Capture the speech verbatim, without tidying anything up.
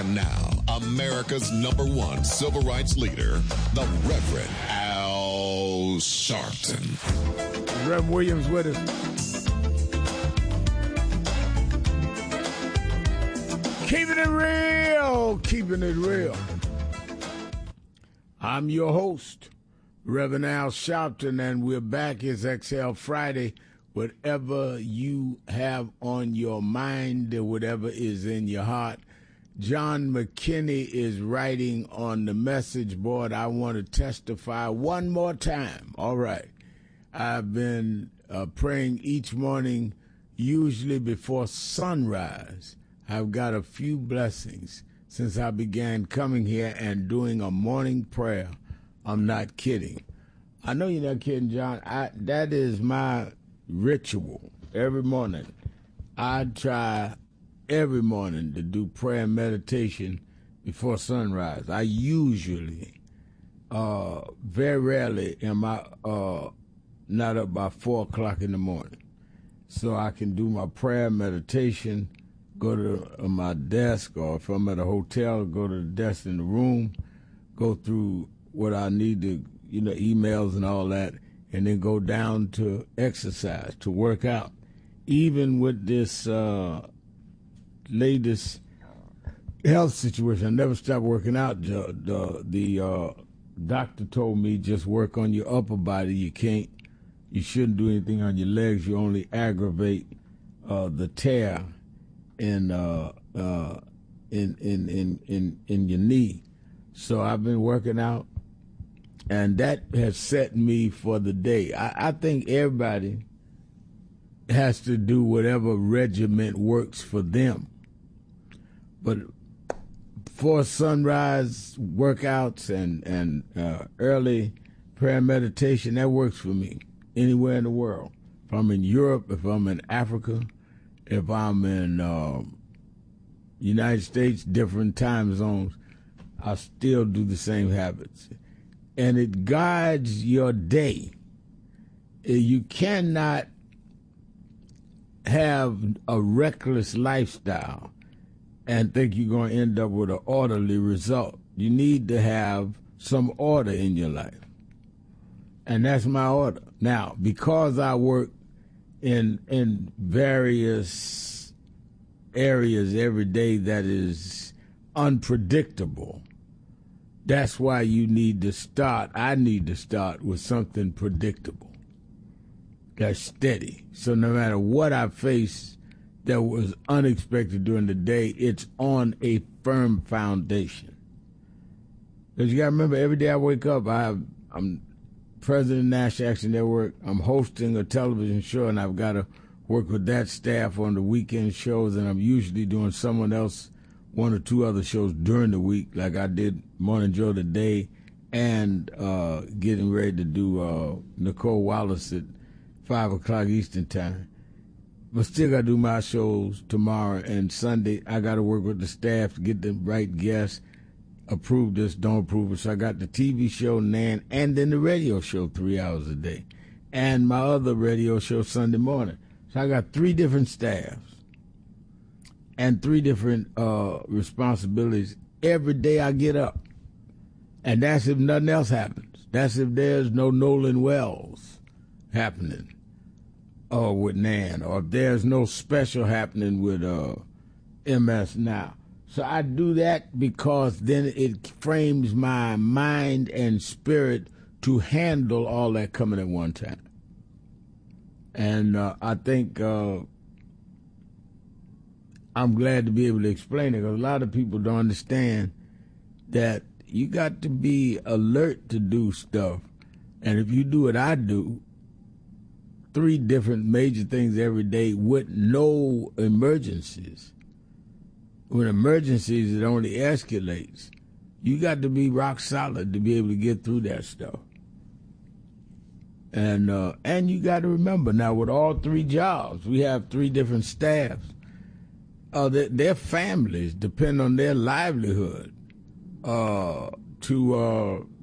And now, America's number one civil rights leader, the Reverend Al Sharpton. Reverend Williams with us. Keeping it real, keeping it real. I'm your host, Reverend Al Sharpton, and we're back. It's Exhale Friday. Whatever you have on your mind, whatever is in your heart. John McKinney is writing on the message board, I want to testify one more time. All right. I've been uh, praying each morning, usually before sunrise. I've got a few blessings since I began coming here and doing a morning prayer. I'm not kidding. I know you're not kidding, John. I, that is my ritual every morning. I try every morning to do prayer and meditation before sunrise. I usually, uh, very rarely am I uh, not up by four o'clock in the morning. So I can do my prayer meditation, go to uh, my desk, or if I'm at a hotel, go to the desk in the room, go through what I need to, you know, emails and all that, and then go down to exercise, to work out. Even with this uh, latest health situation, I never stopped working out. The, the, the uh, doctor told me just work on your upper body. You can't, you shouldn't do anything on your legs. You only aggravate uh, the tear in, uh, uh, in, in, in, in, in your knee. So I've been working out. And that has set me for the day. I, I think everybody has to do whatever regiment works for them. But for sunrise workouts and, and uh, early prayer meditation, that works for me anywhere in the world. If I'm in Europe, if I'm in Africa, if I'm in uh, United States, different time zones, I still do the same habits. And it guides your day. You cannot have a reckless lifestyle and think you're going to end up with an orderly result. You need to have some order in your life. And that's my order. Now, because I work in in various areas every day that is unpredictable, that's why you need to start, I need to start with something predictable, that's steady. So no matter what I face that was unexpected during the day, it's on a firm foundation. Because you got to remember, every day I wake up, I have, I'm president of National Action Network, I'm hosting a television show, and I've got to work with that staff on the weekend shows, and I'm usually doing someone else one or two other shows during the week, like I did Morning Joe today, and uh, getting ready to do uh, Nicole Wallace at five o'clock Eastern Time. But still got to do my shows tomorrow and Sunday. I got to work with the staff to get the right guests, approve this, don't approve it. So I got the T V show, Nan, and then the radio show three hours a day, and my other radio show Sunday morning. So I got three different staffs and three different uh, responsibilities every day I get up. And that's if nothing else happens. That's if there's no Nolan Wells happening or with Nan, or if there's no special happening with uh, M S Now. So I do that because then it frames my mind and spirit to handle all that coming at one time. And uh, I think... Uh, I'm glad to be able to explain it, because a lot of people don't understand that you got to be alert to do stuff. And if you do what I do, three different major things every day with no emergencies. With emergencies, it only escalates. You got to be rock solid to be able to get through that stuff. And uh, and you got to remember, now with all three jobs, we have three different staffs. Uh, their, their families depend on their livelihood uh, to uh,